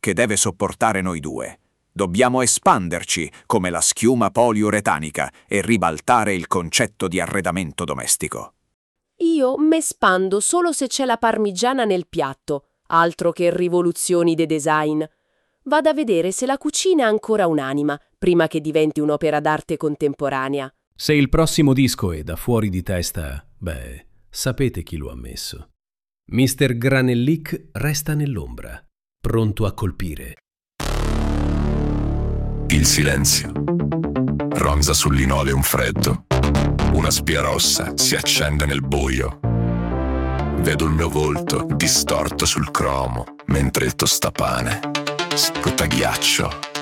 che deve sopportare noi due. Dobbiamo espanderci come la schiuma poliuretanica e ribaltare il concetto di arredamento domestico. Io m'espando solo se c'è la parmigiana nel piatto, altro che rivoluzioni de design. Vado a vedere se la cucina ha ancora un'anima, prima che diventi un'opera d'arte contemporanea. Se il prossimo disco è da fuori di testa, sapete chi lo ha messo. Mr. Granellic resta nell'ombra, pronto a colpire. Il silenzio. Ronza sul linoleum freddo. Una spia rossa si accende nel buio. Vedo il mio volto distorto sul cromo mentre il tostapane sputa ghiaccio